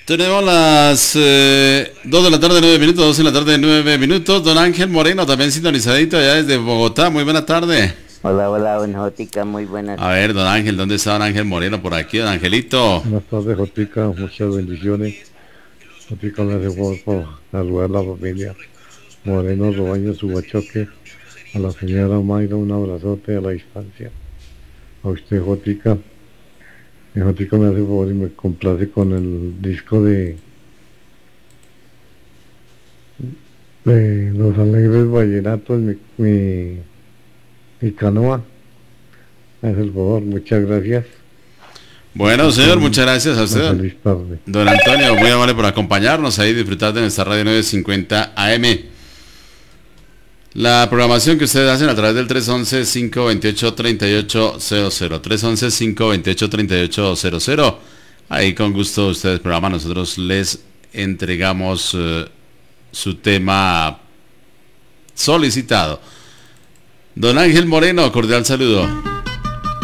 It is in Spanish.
Tenemos las 2 de la tarde, 9 minutos, 2 de la tarde, 9 minutos. Don Ángel Moreno, también sintonizadito allá desde Bogotá. Muy buena tarde. Hola, hola, don Jotica, muy buenas. A ver, don Ángel, ¿dónde está don Ángel Moreno? Por aquí, don Angelito. Buenas tardes, Jotica, muchas bendiciones. Jotica, me hace favor por saludar a la familia Moreno Robaño Subachoque, a la señora Mayra, un abrazote a la distancia. A usted, Jotica. Jotica me hace favor y me complace con el disco de Los Alegres Vallenatos, mi canoa. Me hace el favor, muchas gracias. Bueno, señor, muchas gracias a usted. Feliz tarde. Don Antonio, muy amable por acompañarnos ahí, disfrutar de nuestra radio 950 AM. La programación que ustedes hacen a través del 311-528-3800. 311-528-3800. Ahí con gusto ustedes programan, nosotros les entregamos su tema solicitado. Don Ángel Moreno, cordial saludo.